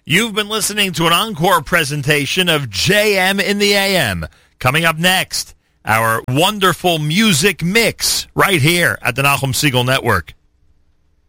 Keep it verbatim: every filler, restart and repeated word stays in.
You've been listening to an encore presentation of J M in the A M. Coming up next, our wonderful music mix right here at the Nachum Segal Network.